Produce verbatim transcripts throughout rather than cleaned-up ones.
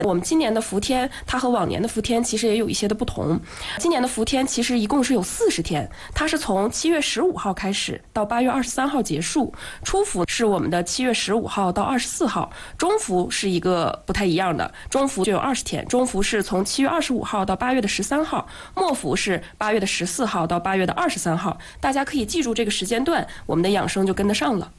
我们今年的伏天，它和往年的伏天其实也有一些的不同。今年的伏天其实一共是有四十天，它是从七月十五号开始到八月二十三号结束。初伏是我们的七月十五号到二十四号，中伏是一个不太一样的，中伏就有二十天，中伏是从七月二十五号到八月的十三号，末伏是八月的十四号到八月的二十三号。大家可以记住这个时间段，我们的养生就跟得上了。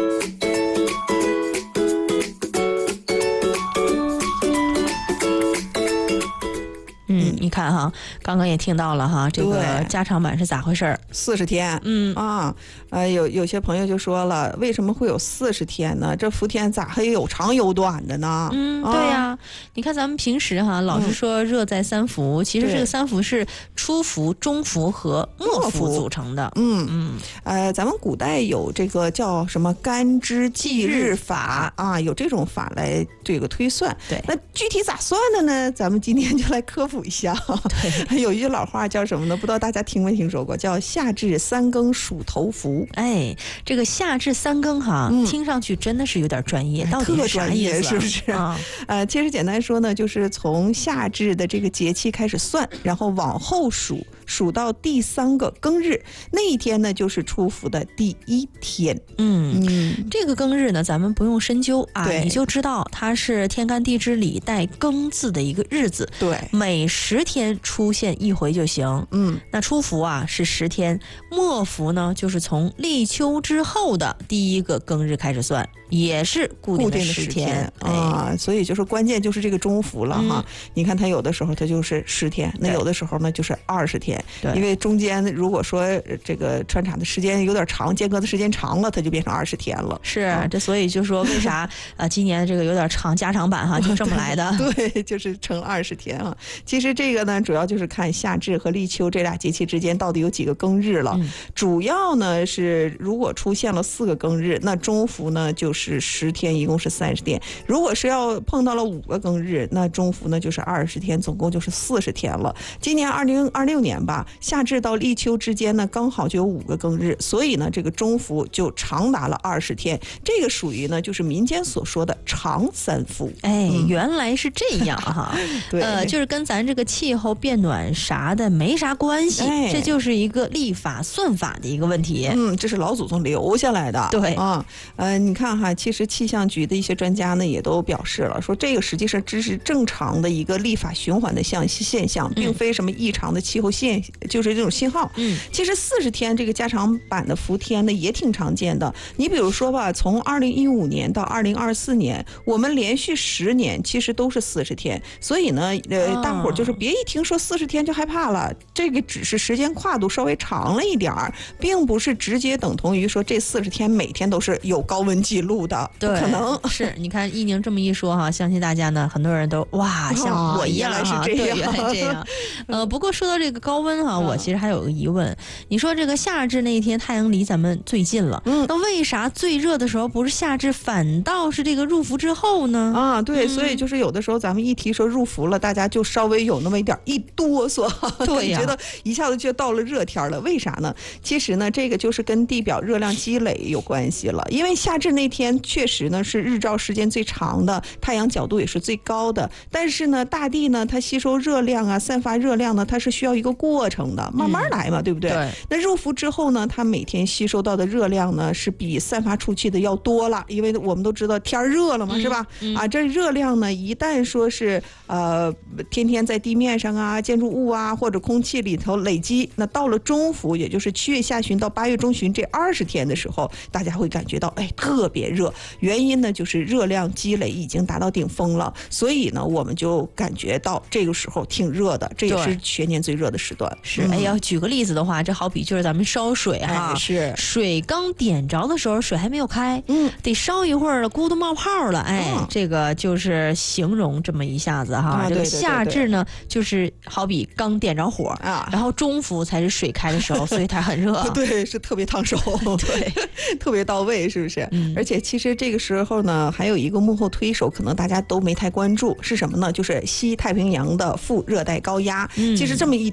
嗯，你看哈，刚刚也听到了哈，这个加长版是咋回事？ 四十天， 嗯啊，呃，有有些朋友就说了，为什么会有四十天呢？这伏天咋还有长有短的呢？ 嗯， 啊、 对呀、啊，你看咱们平时哈，老是说热在三伏，嗯、其实这个三伏是初伏、中伏和末伏组成的。 嗯嗯，呃，咱们古代有这个叫什么干支纪日法啊，有这种法来这个推算。 对， 那具体咋算的呢？咱们今天就来科普一下。对，有一句老话叫什么呢？不知道大家听没听说过，叫夏至三更属头伏。 哎，这个夏至三更哈、嗯，听上去真的是有点专业，到底是啥意思、啊？ 是不是？ 啊、 呃，其实简单说呢，就是从夏至的这个节气开始算，然后往后数，数到第三个庚日，那一天呢就是初伏的第一天。 嗯嗯，这个庚日呢，咱们不用深究啊，你就知道它是天干地支里带庚字的一个日子。 对， 每十天出现一回就行。 嗯， 那初伏啊是十天，末伏呢就是从立秋之后的第一个庚日开始算，也是固定的十天啊、哎。所以就是关键就是这个中伏了哈、嗯。你看它有的时候它就是十天，那有的时候呢就是二十天。 对， 因为中间如果说这个穿插的时间有点长，间隔的时间长了，它就变成二十天了。 是，啊、这所以就说为啥呃今年这个有点长加长版哈，就这么来的。 对，对就是成二十天啊。其实这个呢，主要就是看夏至和立秋这俩节气之间到底有几个庚日了。嗯、主要呢是如果出现了四个庚日，那中伏呢就是十天，一共是三十天。如果是要碰到了五个庚日，那中伏呢就是二十天，总共就是四十天了。今年二零二六年吧，夏至到立秋之间呢，刚好就有五个庚日，所以呢，这个中伏就长达了二十天。这个属于呢，就是民间所说的长三伏。 哎，嗯、原来是这样哈。 对， 呃，就是跟咱这个气候变暖啥的没啥关系，哎、这就是一个历法算法的一个问题。 嗯，这是老祖宗留下来的。 对啊，呃，你看哈，其实气象局的一些专家呢，也都表示了，说这个实际上只是正常的一个历法循环的象现象，并非什么异常的气候现，嗯、就是这种信号。嗯，其实四十天这个加长版的伏天呢，也挺常见的。你比如说吧，从二零一五年到二零二四年，我们连续十年其实都是四十天，所以呢，呃，哦、大伙儿就是别一听说四十天就害怕了，这个只是时间跨度稍微长了一点儿，并不是直接等同于说这四十天每天都是有高温记录的，不可能。 是，你看一宁这么一说哈，相信大家呢，很多人都哇，像我一样哈， 哦、 对，原来这样。呃，不过说到这个高温哈，我其实还有个疑问，你说这个夏至那一天太阳离咱们最近了，嗯，那为啥最热的时候不是夏至，反倒是这个入伏之后呢？ 啊，对，嗯、所以就是有的时候咱们一提说入伏了，大家就稍微有那么一点一哆嗦， 对呀， 觉得一下子就到了热天了。为啥呢？其实呢，这个就是跟地表热量积累有关系了。因为夏至那天确实呢是日照时间最长的，太阳角度也是最高的。但是呢，大地呢它吸收热量啊，散发热量呢，它是需要一个过程的，慢慢来嘛，嗯、对不对？ 对。 那入伏之后呢，它每天吸收到的热量呢是比散发出去的要多了，因为我们都知道天热了嘛，嗯、是吧？嗯、啊，这热量呢，一旦说是呃天天在地面上啊、建筑物啊或者空气里头累积，那到了中伏，也就是七月下旬到八月中旬这二十天的时候，大家会感觉到哎特别热。原因呢就是热量积累已经达到顶峰了，所以呢我们就感觉到这个时候挺热的，这也是全年最热的时段。 是，哎呀，举个例子的话，这好比就是咱们烧水哈， 哎、是水刚点着的时候，水还没有开，嗯，得烧一会儿了，咕嘟冒泡了，哎，嗯、这个就是形容这么一下子哈。 啊、 这个夏至呢，就是好比刚点着火啊，然后中伏才是水开的时候，所以它很热。 对，是特别烫手， 对， 特别到位，是不是？嗯、而且其实这个时候呢，还有一个幕后推手，可能大家都没太关注，是什么呢？就是西太平洋的副热带高压。嗯、其实这么一提的话，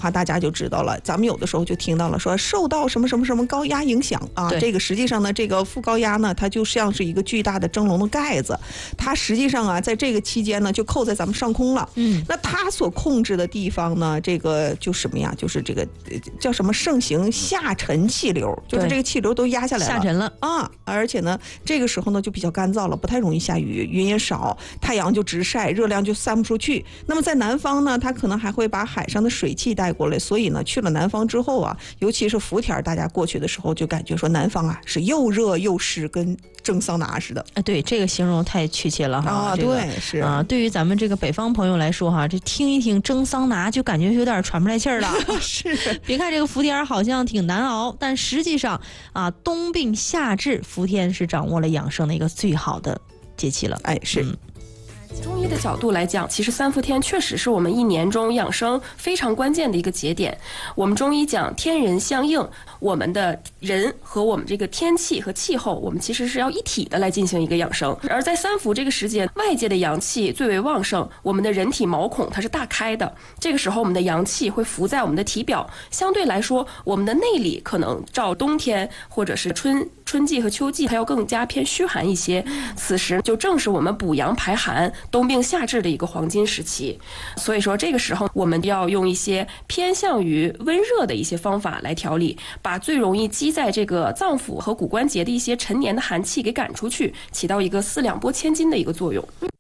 话，大家就知道了。咱们有的时候就听到了说受到什么什么什么高压影响啊，这个实际上呢，这个副高压呢，它就像是一个巨大的蒸笼的盖子，它实际上啊，在这个期间呢，就扣在咱们上空了。嗯，那它所控制的地方呢，这个就什么呀？就是这个叫什么盛行下沉气流，就是这个气流都压下来了， 下沉了啊！而且呢，这个时候呢就比较干燥了，不太容易下雨，云也少，太阳就直晒，热量就散不出去。那么在南方呢，它可能还会把海上的水汽带过来，所以呢，去了南方之后啊，尤其是伏天，大家过去的时候就感觉说南方啊是又热又湿，跟蒸桑拿似的。 啊，对，这个形容太确切了哈。 啊， 这个、 对，是啊，对于咱们这个北方朋友来说哈，这听一听蒸桑拿就感觉有点喘不来气儿了。 是， 别看这个伏天好像挺难熬，但实际上啊，冬病夏治，伏天是掌握了养生的一个最好的节气了。 哎，是。嗯， 中医的角度来讲，其实三伏天确实是我们一年中养生非常关键的一个节点。我们中医讲天人相应，我们的人和我们这个天气和气候，我们其实是要一体的来进行一个养生。而在三伏这个时间，外界的阳气最为旺盛，我们的人体毛孔它是大开的，这个时候我们的阳气会浮在我们的体表，相对来说，我们的内里可能照冬天或者是春春季和秋季，它要更加偏虚寒一些。此时就正是我们补阳排寒、冬病夏治的一个黄金时期，所以说这个时候我们要用一些偏向于温热的一些方法来调理，把最容易积在这个脏腑和骨关节的一些陈年的寒气给赶出去，起到一个四两拨千斤的一个作用。